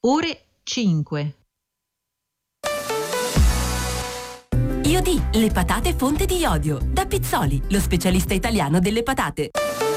ore 5. Iodi, le patate fonte di iodio. Da Pizzoli, lo specialista italiano delle patate.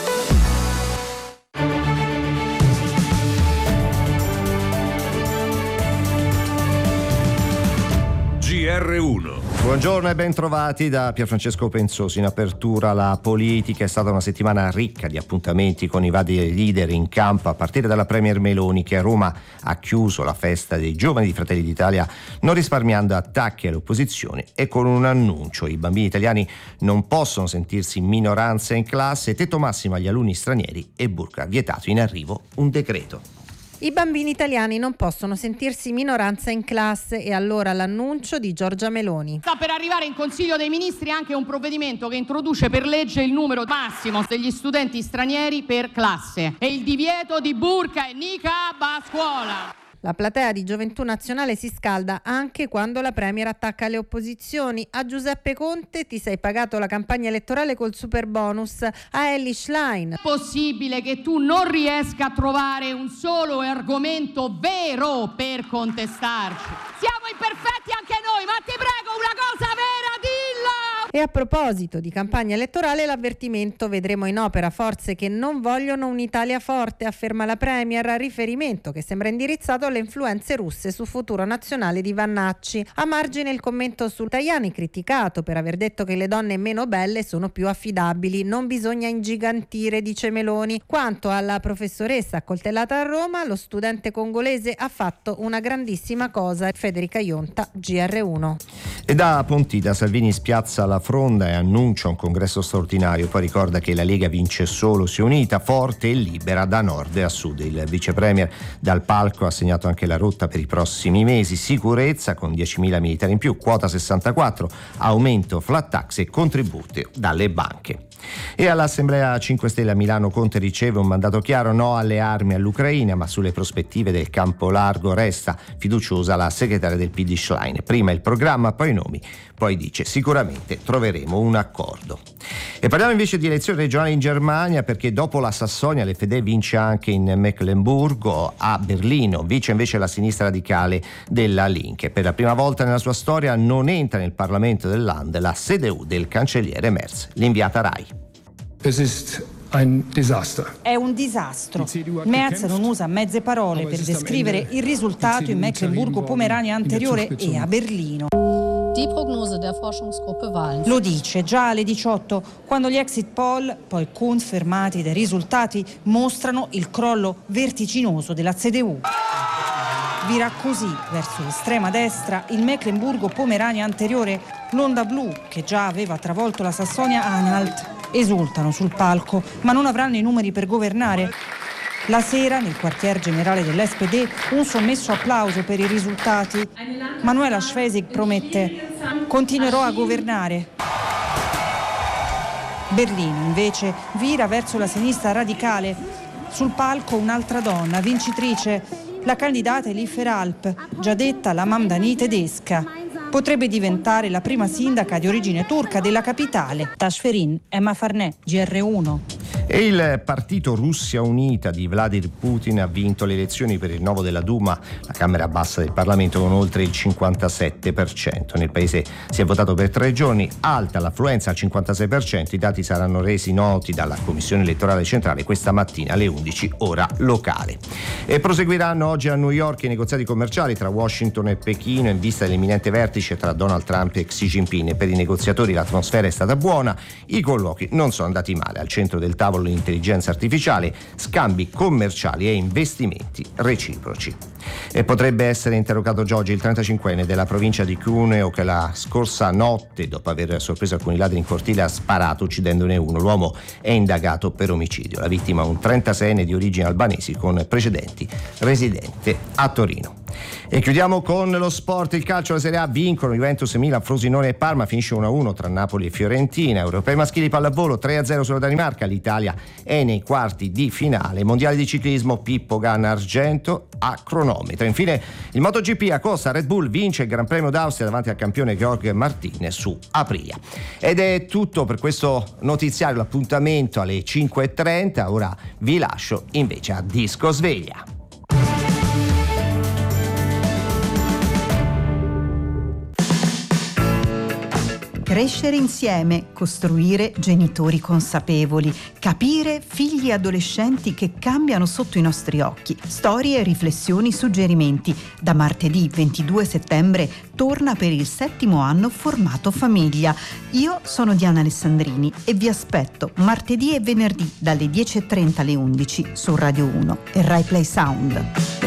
GR1. Buongiorno e ben trovati da Pierfrancesco Penzosi. In apertura la politica. È stata una settimana ricca di appuntamenti con i vari leader in campo, a partire dalla Premier Meloni, che a Roma ha chiuso la festa dei giovani di Fratelli d'Italia, non risparmiando attacchi alle opposizioni e con un annuncio: i bambini italiani non possono sentirsi minoranza in classe, tetto massimo agli alunni stranieri e burqa vietato. In arrivo un decreto. I bambini italiani non possono sentirsi minoranza in classe, e allora l'annuncio di Giorgia Meloni. Sta per arrivare in Consiglio dei Ministri anche un provvedimento che introduce per legge il numero massimo degli studenti stranieri per classe e il divieto di burqa e niqab a scuola. La platea di Gioventù Nazionale si scalda anche quando la Premier attacca le opposizioni. A Giuseppe Conte: ti sei pagato la campagna elettorale col super bonus. A Elly Schlein: è possibile che tu non riesca a trovare un solo argomento vero per contestarci? Siamo imperfetti anche noi, ma ti prego, una cosa vera dilla! E a proposito di campagna elettorale, l'avvertimento: vedremo in opera forze che non vogliono un'Italia forte, afferma la Premier, riferimento che sembra indirizzato alle influenze russe sul futuro nazionale di Vannacci. A margine il commento su Tajani, criticato per aver detto che le donne meno belle sono più affidabili. Non bisogna ingigantire, dice Meloni. Quanto alla professoressa accoltellata a Roma, lo studente congolese ha fatto una grandissima cosa. Federica Ionta, GR1. E da Pontida Salvini spiazza la fronda e annuncia un congresso straordinario. Poi ricorda che la Lega vince solo se unita, forte e libera da nord a sud. Il vice premier dal palco ha segnato anche la rotta per i prossimi mesi: sicurezza con 10.000 militari in più, quota 64, aumento flat tax e contributi dalle banche. E all'Assemblea 5 Stelle a Milano Conte riceve un mandato chiaro: no alle armi all'Ucraina, ma sulle prospettive del campo largo resta fiduciosa la segretaria del PD Schlein. Prima il programma, poi i nomi, poi dice sicuramente troveremo un accordo. E parliamo invece di elezioni regionali in Germania, perché dopo la Sassonia l'FD vince anche in Meclemburgo. A Berlino vince invece la sinistra radicale della Linke. Per la prima volta nella sua storia non entra nel Parlamento del Land la CDU del cancelliere Merz. L'inviata Rai. È un disastro. Merz non usa mezze parole per descrivere il risultato in Mecklenburgo-Pomerania anteriore e a Berlino. Lo dice già alle 18, quando gli exit poll, poi confermati dai risultati, mostrano il crollo vertiginoso della CDU. Vira così verso l'estrema destra il Mecklenburgo-Pomerania anteriore. L'onda blu, che già aveva travolto la Sassonia-Anhalt, esultano sul palco, ma non avranno i numeri per governare. La sera, nel quartier generale dell'SPD, un sommesso applauso per i risultati. Manuela Schwesig promette: continuerò a governare. Berlino, invece, vira verso la sinistra radicale. Sul palco un'altra donna, vincitrice, la candidata Elif Eralp, già detta la Mamdani tedesca. Potrebbe diventare la prima sindaca di origine turca della capitale. Tashferin, Emma Farnè, GR1. E il partito Russia Unita di Vladimir Putin ha vinto le elezioni per il rinnovo della Duma, la Camera bassa del Parlamento, con oltre il 57%. Nel paese si è votato per 3 giorni, alta l'affluenza al 56%. I dati saranno resi noti dalla Commissione elettorale centrale questa mattina alle 11 ora locale. E proseguiranno oggi a New York i negoziati commerciali tra Washington e Pechino in vista dell'imminente vertice tra Donald Trump e Xi Jinping. Per i negoziatori l'atmosfera è stata buona, i colloqui non sono andati male. Al centro del tavolo l'intelligenza artificiale, scambi commerciali e investimenti reciproci. E potrebbe essere interrogato Giorgi, il 35enne della provincia di Cuneo, che la scorsa notte, dopo aver sorpreso alcuni ladri in cortile, ha sparato uccidendone uno. L'uomo è indagato per omicidio. La vittima, un 36enne di origini albanesi con precedenti, residente a Torino. E chiudiamo con lo sport, il calcio, la Serie A. Vincono Juventus, Milan, Frosinone e Parma, finisce 1-1 tra Napoli e Fiorentina. Europei maschili pallavolo 3-0 sulla Danimarca, l'Italia è nei quarti di finale. Mondiale di ciclismo, Pippo Ganna argento a cronometro. Infine il MotoGP a Costa, Red Bull vince il Gran Premio d'Austria davanti al campione Jorge Martinez su Aprilia. Ed è tutto per questo notiziario, l'appuntamento alle 5:30. Ora vi lascio invece a Disco Sveglia. Crescere insieme, costruire genitori consapevoli, capire figli e adolescenti che cambiano sotto i nostri occhi. Storie, riflessioni, suggerimenti. Da martedì 22 settembre torna per il 7° anno Formato Famiglia. Io sono Diana Alessandrini e vi aspetto martedì e venerdì dalle 10:30 alle 11 su Radio 1 e Rai Play Sound.